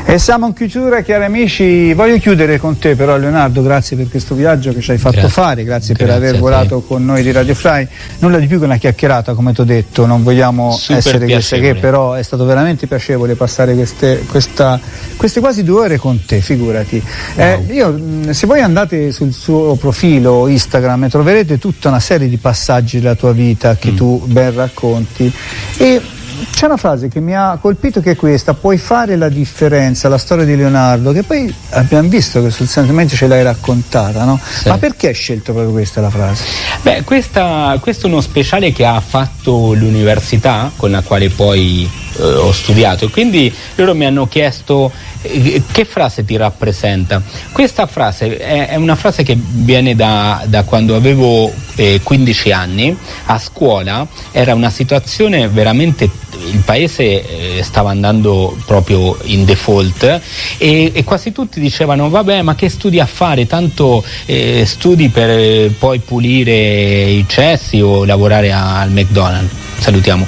E siamo in chiusura, cari amici. Voglio chiudere con te però, Leonardo, grazie per questo viaggio che ci hai fatto fare, grazie per aver volato con noi di Radio Fly. Nulla di più che una chiacchierata, come ti ho detto, non vogliamo essere queste che, però è stato veramente piacevole passare queste quasi 2 ore con te, figurati. Se voi andate sul suo profilo Instagram troverete tutta una serie di passaggi della tua vita che tu ben racconti, e c'è una frase che mi ha colpito, che è questa: puoi fare la differenza, la storia di Leonardo, che poi abbiamo visto che sostanzialmente ce l'hai raccontata, no? Sì. Ma perché hai scelto proprio questa la frase? Beh, questo è uno speciale che ha fatto l'università con la quale poi ho studiato, e quindi loro mi hanno chiesto che frase ti rappresenta. Questa frase è una frase che viene da quando avevo 15 anni. A scuola era una situazione veramente, il paese stava andando proprio in default, e quasi tutti dicevano: vabbè, ma che studi a fare, tanto studi per poi pulire i cessi o lavorare al McDonald's, salutiamo.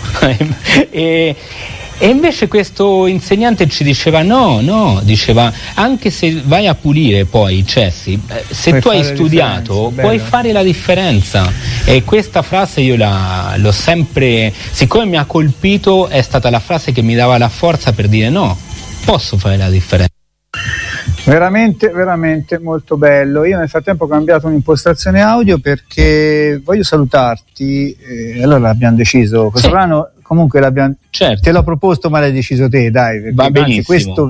E invece questo insegnante ci diceva diceva: anche se vai a pulire poi i cessi, se tu hai studiato puoi fare la differenza. E questa frase io l'ho sempre, siccome mi ha colpito, è stata la frase che mi dava la forza per dire: no, posso fare la differenza. Veramente, veramente molto bello. Io nel frattempo ho cambiato un'impostazione audio perché voglio salutarti, allora l'abbiamo deciso, questo brano comunque te l'ho proposto, ma l'hai deciso te, dai, va benissimo. Questo